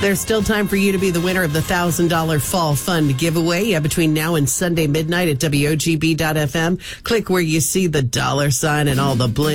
There's still time for you to be the winner of the $1,000 Fall Fund giveaway between now and Sunday midnight at WOGB.FM. Click where you see the $ sign and all the bling.